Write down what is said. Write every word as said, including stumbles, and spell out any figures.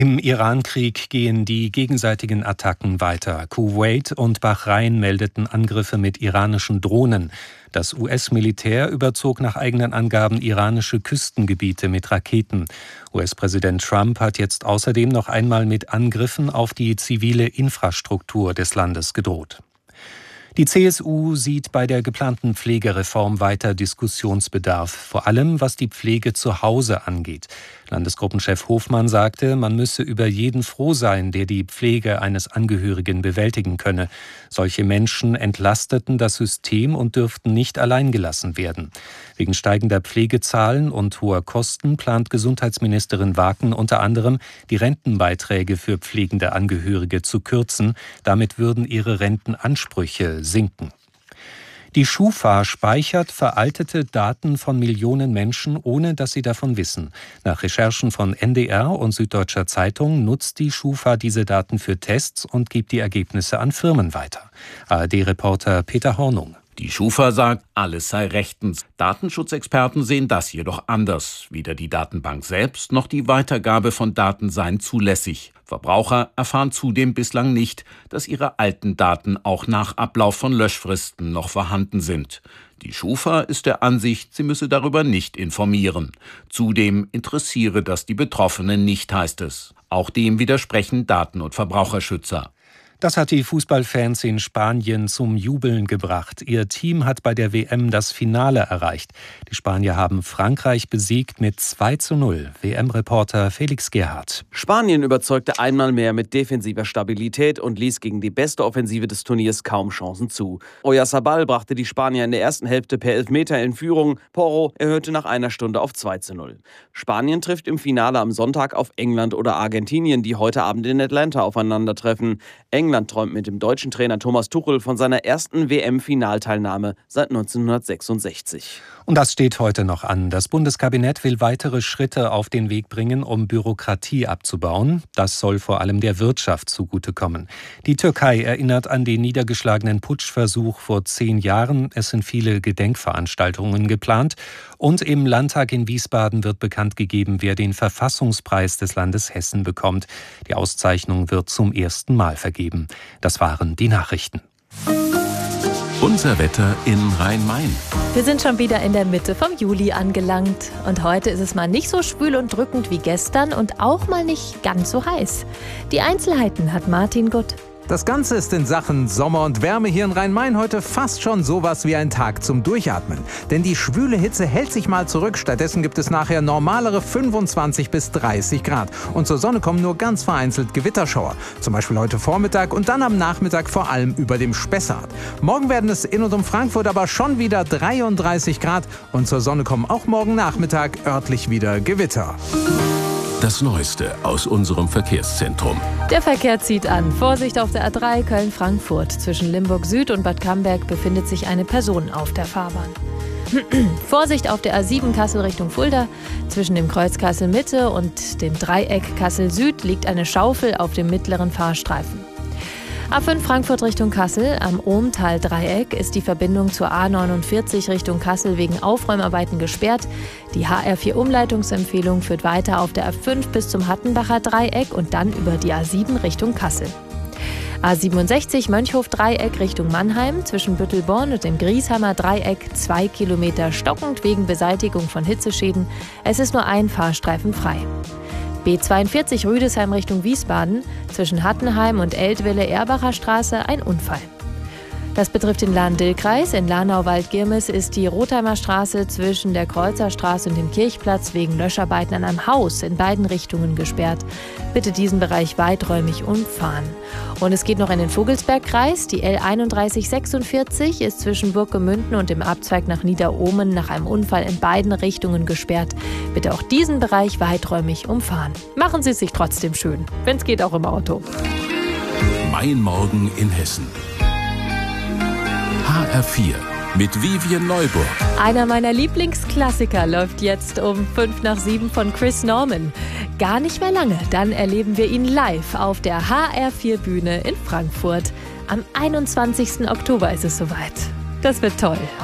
Im Iran-Krieg gehen die gegenseitigen Attacken weiter. Kuwait und Bahrain meldeten Angriffe mit iranischen Drohnen. Das U S-Militär überzog nach eigenen Angaben iranische Küstengebiete mit Raketen. U S-Präsident Trump hat jetzt außerdem noch einmal mit Angriffen auf die zivile Infrastruktur des Landes gedroht. Die C S U sieht bei der geplanten Pflegereform weiter Diskussionsbedarf, vor allem was die Pflege zu Hause angeht. Landesgruppenchef Hofmann sagte, man müsse über jeden froh sein, der die Pflege eines Angehörigen bewältigen könne. Solche Menschen entlasteten das System und dürften nicht allein gelassen werden. Wegen steigender Pflegezahlen und hoher Kosten plant Gesundheitsministerin Waken unter anderem, die Rentenbeiträge für pflegende Angehörige zu kürzen. Damit würden ihre Rentenansprüche sinken. Die Schufa speichert veraltete Daten von Millionen Menschen, ohne dass sie davon wissen. Nach Recherchen von N D R und Süddeutscher Zeitung nutzt die Schufa diese Daten für Tests und gibt die Ergebnisse an Firmen weiter. A R D-Reporter Peter Hornung. Die Schufa sagt, alles sei rechtens. Datenschutzexperten sehen das jedoch anders. Weder die Datenbank selbst noch die Weitergabe von Daten seien zulässig. Verbraucher erfahren zudem bislang nicht, dass ihre alten Daten auch nach Ablauf von Löschfristen noch vorhanden sind. Die Schufa ist der Ansicht, sie müsse darüber nicht informieren. Zudem interessiere das die Betroffenen nicht, heißt es. Auch dem widersprechen Daten- und Verbraucherschützer. Das hat die Fußballfans in Spanien zum Jubeln gebracht. Ihr Team hat bei der W M das Finale erreicht. Die Spanier haben Frankreich besiegt mit zwei zu null. W M-Reporter Felix Gerhardt. Spanien überzeugte einmal mehr mit defensiver Stabilität und ließ gegen die beste Offensive des Turniers kaum Chancen zu. Oyarzabal brachte die Spanier in der ersten Hälfte per Elfmeter in Führung. Porro erhöhte nach einer Stunde auf zwei zu null. Spanien trifft im Finale am Sonntag auf England oder Argentinien, die heute Abend in Atlanta aufeinandertreffen. England träumt mit dem deutschen Trainer Thomas Tuchel von seiner ersten W M-Finalteilnahme seit neunzehnhundertsechsundsechzig. Und das steht heute noch an. Das Bundeskabinett will weitere Schritte auf den Weg bringen, um Bürokratie abzubauen. Das soll vor allem der Wirtschaft zugutekommen. Die Türkei erinnert an den niedergeschlagenen Putschversuch vor zehn Jahren. Es sind viele Gedenkveranstaltungen geplant. Und im Landtag in Wiesbaden wird bekannt gegeben, wer den Verfassungspreis des Landes Hessen bekommt. Die Auszeichnung wird zum ersten Mal vergeben. Das waren die Nachrichten. Unser Wetter in Rhein-Main. Wir sind schon wieder in der Mitte vom Juli angelangt. Und heute ist es mal nicht so schwül und drückend wie gestern und auch mal nicht ganz so heiß. Die Einzelheiten hat Martin Gutt. Das Ganze ist in Sachen Sommer und Wärme hier in Rhein-Main heute fast schon sowas wie ein Tag zum Durchatmen. Denn die schwüle Hitze hält sich mal zurück. Stattdessen gibt es nachher normalere fünfundzwanzig bis dreißig Grad. Und zur Sonne kommen nur ganz vereinzelt Gewitterschauer. Zum Beispiel heute Vormittag und dann am Nachmittag vor allem über dem Spessart. Morgen werden es in und um Frankfurt aber schon wieder dreiunddreißig Grad. Und zur Sonne kommen auch morgen Nachmittag örtlich wieder Gewitter. Das Neueste aus unserem Verkehrszentrum. Der Verkehr zieht an. Vorsicht auf der A drei Köln-Frankfurt. Zwischen Limburg Süd und Bad Camberg befindet sich eine Person auf der Fahrbahn. Vorsicht auf der A sieben Kassel Richtung Fulda. Zwischen dem Kreuz Kassel Mitte und dem Dreieck Kassel Süd liegt eine Schaufel auf dem mittleren Fahrstreifen. A fünf Frankfurt Richtung Kassel. Am Ohmtal-Dreieck ist die Verbindung zur A neunundvierzig Richtung Kassel wegen Aufräumarbeiten gesperrt. Die H R vier Umleitungsempfehlung führt weiter auf der A fünf bis zum Hattenbacher Dreieck und dann über die A sieben Richtung Kassel. A siebenundsechzig Mönchhof-Dreieck Richtung Mannheim. Zwischen Büttelborn und dem Griesheimer Dreieck zwei Kilometer stockend wegen Beseitigung von Hitzeschäden. Es ist nur ein Fahrstreifen frei. B zweiundvierzig Rüdesheim Richtung Wiesbaden, zwischen Hattenheim und Eltville-Erbacher Straße ein Unfall. Das betrifft den Lahn-Dill-Kreis. In Lahnau-Waldgirmes ist die Rotheimer Straße zwischen der Kreuzerstraße und dem Kirchplatz wegen Löscharbeiten an einem Haus in beiden Richtungen gesperrt. Bitte diesen Bereich weiträumig umfahren. Und es geht noch in den Vogelsbergkreis. Die L einunddreißig sechsundvierzig ist zwischen Burggemünden und dem Abzweig nach Niederohmen nach einem Unfall in beiden Richtungen gesperrt. Bitte auch diesen Bereich weiträumig umfahren. Machen Sie es sich trotzdem schön, wenn es geht auch im Auto. Mein Morgen in Hessen. H R vier mit Vivian Neuburg. Einer meiner Lieblingsklassiker läuft jetzt um fünf nach sieben von Chris Norman. Gar nicht mehr lange, dann erleben wir ihn live auf der H R vier Bühne in Frankfurt. Am einundzwanzigsten Oktober ist es soweit. Das wird toll.